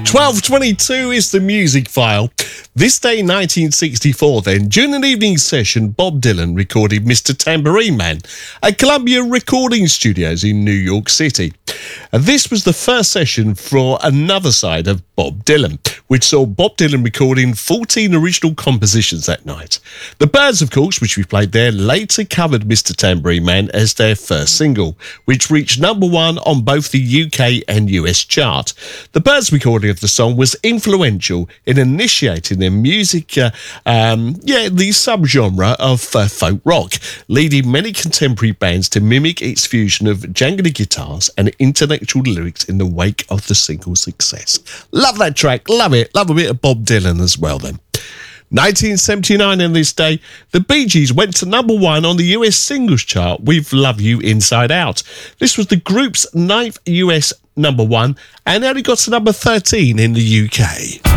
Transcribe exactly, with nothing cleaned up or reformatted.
twelve twenty-two is the music file. This day, nineteen sixty-four, then, during an evening session, Bob Dylan recorded Mister Tambourine Man at Columbia Recording Studios in New York City. And this was the first session for another side of Bob Dylan, which saw Bob Dylan recording fourteen original compositions that night. The Byrds, of course, which we played there, later covered Mister Tambourine Man as their first single, which reached number one on both the U K and U S chart. The Byrds' recording of the song was influential in initiating their music, uh, um, yeah, the subgenre of uh, folk rock, leading many contemporary bands to mimic its fusion of jangly guitars and intellectual lyrics in the wake of the single's success. Love that track, love it, love a bit of Bob Dylan as well then. nineteen seventy-nine on this day, the Bee Gees went to number one on the U S singles chart with Love You Inside Out. This was the group's ninth U S number one and only got to number thirteen in the U K.